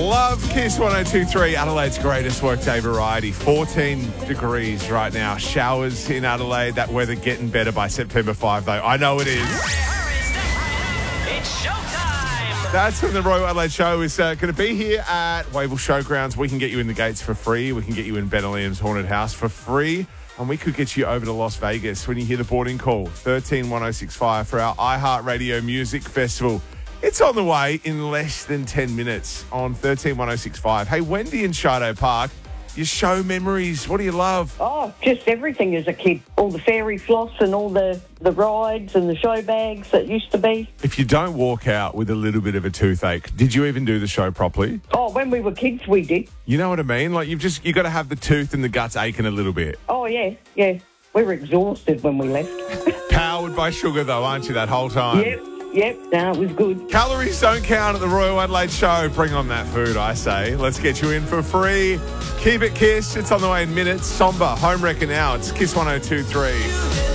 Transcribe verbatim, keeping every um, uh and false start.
Love Kiss one oh two three, Adelaide's greatest workday variety. fourteen degrees right now. Showers in Adelaide. That weather getting better by September fifth, though. I know it is. It's showtime! That's when the Royal Adelaide Show is uh, going to be here at Wavell Showgrounds. We can get you in the gates for free. We can get you in Ben Liam's Haunted House for free. And we could get you over to Las Vegas when you hear the boarding call. thirteen one oh six five for our iHeartRadio Music Festival. It's on the way in less than ten minutes on thirteen one oh six five. Hey, Wendy in Shido Park, your show memories, what do you love? Oh, just everything as a kid. All the fairy floss and all the, the rides and the show bags that used to be. If you don't walk out with a little bit of a toothache, did you even do the show properly? Oh, when we were kids, we did. You know what I mean? Like, you've just, you got to have the tooth and the guts aching a little bit. Oh, yeah, yeah. We were exhausted when we left. Powered by sugar, though, aren't you, that whole time? Yep. Yep, no, it was good. Calories don't count at the Royal Adelaide Show. Bring on that food, I say. Let's get you in for free. Keep it Kiss. It's on the way in minutes. Somber, Home Wrecker now. It's Kiss one oh two three.